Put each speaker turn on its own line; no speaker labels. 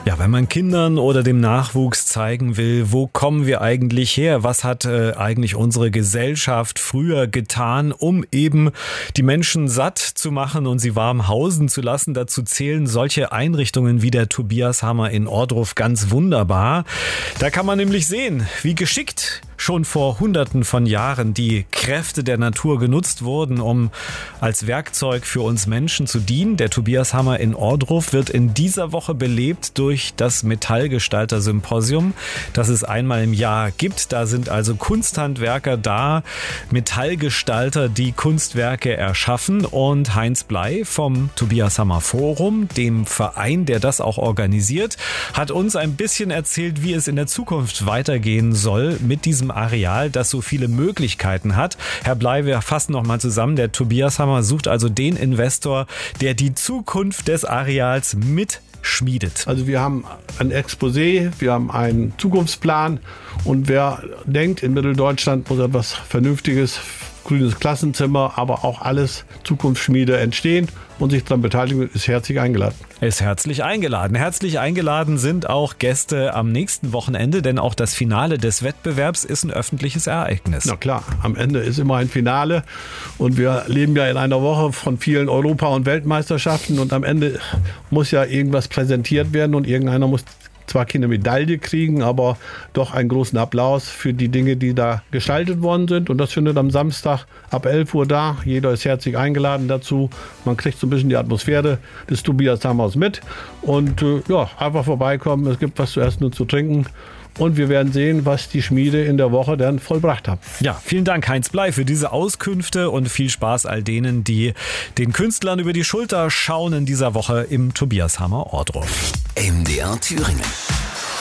Ja, wenn man Kindern oder dem Nachwuchs zeigen will, wo kommen wir eigentlich her? Was hat eigentlich unsere Gesellschaft früher getan, um eben die Menschen satt zu machen und sie warm hausen zu lassen? Dazu zählen solche Einrichtungen wie der Tobias-Hammer in Ohrdruf ganz wunderbar. Da kann man nämlich sehen, wie geschickt schon vor Hunderten von Jahren die Kräfte der Natur genutzt wurden, um als Werkzeug für uns Menschen zu dienen. Der Tobias-Hammer in Ohrdruf wird in dieser Woche belebt durch das Metallgestalter-Symposium, das es einmal im Jahr gibt. Da sind also Kunsthandwerker da, Metallgestalter, die Kunstwerke erschaffen. Und Heinz Bley vom Tobias-Hammer Forum, dem Verein, der das auch organisiert, hat uns ein bisschen erzählt, wie es in der Zukunft weitergehen soll mit diesem Areal, das so viele Möglichkeiten hat. Herr Bley, wir fassen noch mal zusammen. Der Tobias-Hammer sucht also den Investor, der die Zukunft des Areals mitschmiedet.
Also wir haben ein Exposé, wir haben einen Zukunftsplan und wer denkt, in Mitteldeutschland muss etwas Vernünftiges, grünes Klassenzimmer, aber auch alles Zukunftsschmiede entstehen und sich daran beteiligen, ist herzlich eingeladen.
Ist herzlich eingeladen. Herzlich eingeladen sind auch Gäste am nächsten Wochenende, denn auch das Finale des Wettbewerbs ist ein öffentliches Ereignis.
Na klar, am Ende ist immer ein Finale und wir leben ja in einer Woche von vielen Europa- und Weltmeisterschaften und am Ende muss ja irgendwas präsentiert werden und irgendeiner muss zwar keine Medaille kriegen, aber doch einen großen Applaus für die Dinge, die da gestaltet worden sind. Und das findet am Samstag ab 11 Uhr da. Jeder ist herzlich eingeladen dazu. Man kriegt so ein bisschen die Atmosphäre des Tobias-Hammers mit. Und einfach vorbeikommen. Es gibt was zu essen und zu trinken. Und wir werden sehen, was die Schmiede in der Woche dann vollbracht haben.
Ja, vielen Dank, Heinz Bley, für diese Auskünfte und viel Spaß all denen, die den Künstlern über die Schulter schauen in dieser Woche im Tobias-Hammer Ohrdruf.
MDR Thüringen.